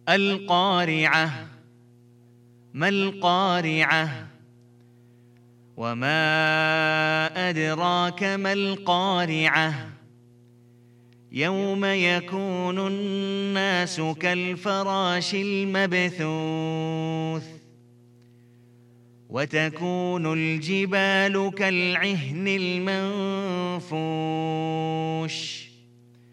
القارعة. ما القارعة؟ وما أدراك ما القارعة. يوم يكون الناس كالفراش المبثوث وتكون الجبال كالعهن المنفوش